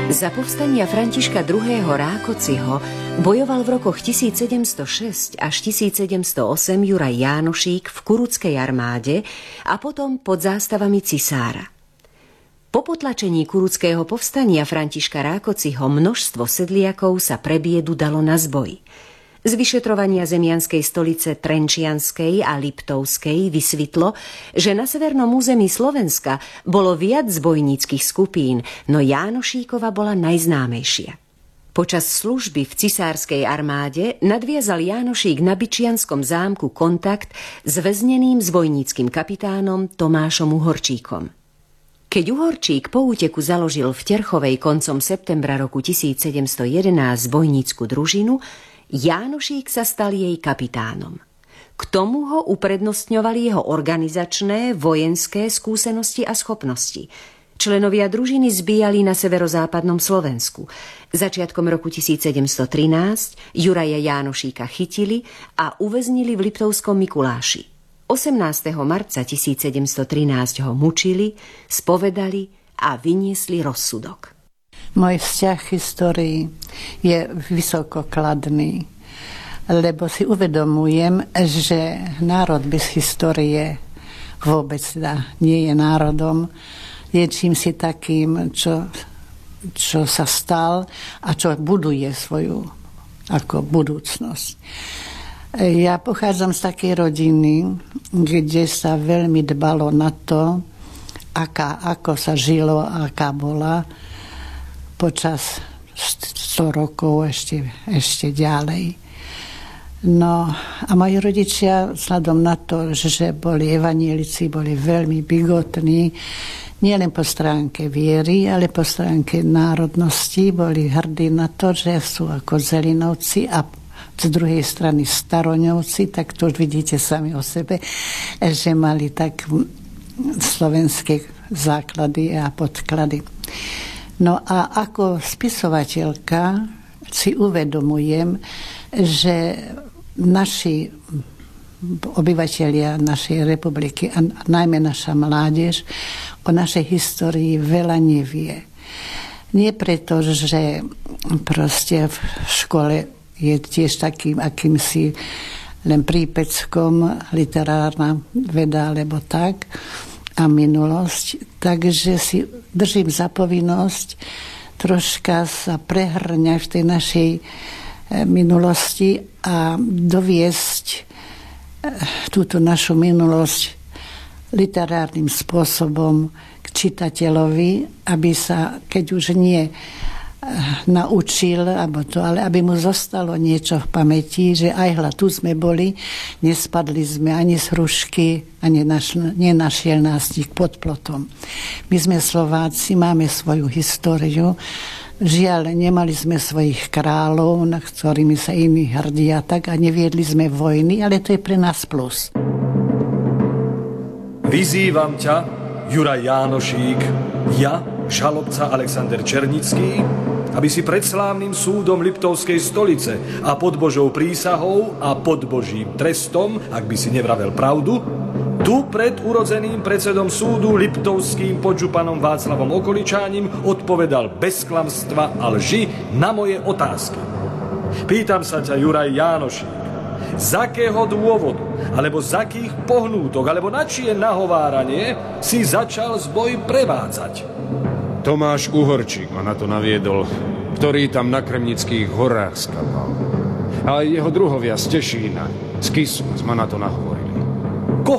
Za povstania Františka II. Rákociho bojoval v rokoch 1706 až 1708 Juraj Jánošík v kuruckej armáde a potom pod zástavami cisára. Po potlačení kuruckého povstania Františka Rákociho množstvo sedliakov sa pre biedu dalo na zboj. Z vyšetrovania zemianskej stolice Trenčianskej a Liptovskej vysvetlo, že na severnom území Slovenska bolo viac zbojníckych skupín, no Jánošíkova bola najznámejšia. Počas služby v cisárskej armáde nadviazal Jánošík na Byčianskom zámku kontakt s väzneným zbojníckym kapitánom Tomášom Uhorčíkom. Keď Uhorčík po úteku založil v Terchovej koncom septembra roku 1711 zbojnícku družinu, Jánošík sa stal jej kapitánom. K tomu ho uprednostňovali jeho organizačné, vojenské skúsenosti a schopnosti. Členovia družiny zbíjali na severozápadnom Slovensku. Začiatkom roku 1713 Juraja Jánošíka chytili a uväznili v Liptovskom Mikuláši. 18. marca 1713 ho mučili, spovedali a vyniesli rozsudok. Môj vzťah k histórii je vysoko kladný, lebo si uvedomujem, že národ bez histórie vôbec nie je národom, je čímsi takým, čo sa stal a čo buduje svoju ako budúcnosť. Ja pochádzam z takej rodiny, kde sa veľmi dbalo na to, ako sa žilo a aká bola počas 100 rokov ešte ďalej. No a moji rodičia, vzhľadom na to, že boli evanjelici, boli veľmi bigotní, nielen po stránke viery, ale po stránke národnosti, boli hrdí na to, že sú ako Zelinovci a z druhej strany Staroňovci, tak to už vidíte sami o sebe, že mali tak slovenské základy a podklady. No a ako spisovateľka si uvedomujem, že naši obyvatelia našej republiky a najmä naša mládež o našej histórii veľa nevie. Nie preto, že proste v škole je tiež takým akýmsi len prípeckom literárna veda alebo tak, a minulosť, takže si držím za povinnosť troška sa prehrňať v tej našej minulosti a doviesť túto našu minulosť literárnym spôsobom k čitateľovi, aby sa, keď už nie naučil, ale aby mu zostalo niečo v pamäti, že aj tu sme boli, nespadli sme ani z hrušky a nenašiel nás nik pod plotom. My sme Slováci, máme svoju históriu, žiaľ, nemali sme svojich kráľov, na ktorými sa iní hrdia tak a neviedli sme vojny, ale to je pre nás plus. Vyzývam ťa, Juraj Jánošík, ja, žalobca Alexander Černický, aby si pred slávnym súdom Liptovskej stolice a pod Božou prísahou a pod Božím trestom, ak by si nevravel pravdu, tu pred urodzeným predsedom súdu Liptovským podžupanom Václavom Okoličánim odpovedal bez klamstva a lži na moje otázky. Pýtam sa ťa, Juraj Jánošík, z akého dôvodu, alebo z akých pohnútok, alebo na čie nahováranie si začal zboj prevádzať? Tomáš Uhorčík ma na to naviedol, ktorý tam na Kremnických horách skapal. A aj jeho druhovia z Tešína, z Kisu, ma na to nahovorili.